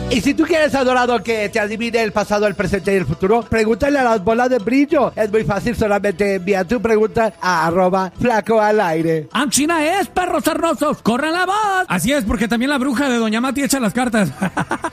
Y si tú quieres, adorado, que te adivine el pasado, el presente y el futuro, pregúntale a las bolas de brillo. Es muy fácil, solamente envía tu pregunta a @flacoalaire. ¡China es, perros sarnosos! ¡Corran la voz! Así es, porque también la bruja de Doña Mati echa las cartas.